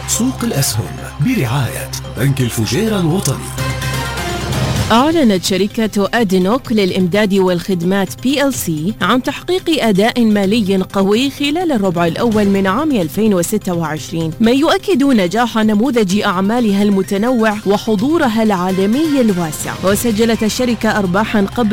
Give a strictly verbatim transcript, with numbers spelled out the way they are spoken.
سوق الأسهم برعاية بنك الفجيرة الوطني. أعلنت شركة أدنوك للإمداد والخدمات بي إل سي عن تحقيق أداء مالي قوي خلال الربع الأول من عام ألفين وستة وعشرين، ما يؤكد نجاح نموذج أعمالها المتنوع وحضورها العالمي الواسع. وسجلت الشركة أرباحاً قبل